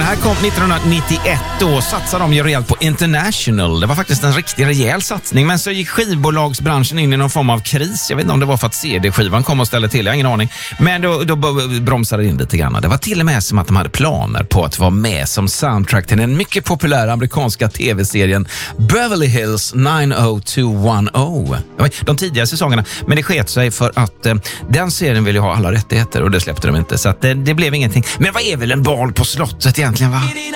här kom 1991, då satsade de ju rejält på International. Det var faktiskt en riktigt rejäl satsning, men så gick skivbolagsbranschen in i någon form av kris. Jag vet inte om det var för att CD-skivan kom och ställde till, jag har ingen aning. Men då bromsade det in lite grann. Det var till och med som att de hade planer på att vara med som soundtrack till den mycket populära amerikanska tv-serien Beverly Hills 90210. De tidigare säsongerna, men det sket sig för att den serien ville ha alla rättigheter och det släppte de inte. Så att det blev ingenting. Men vad är väl en bal på slottet egentligen, va?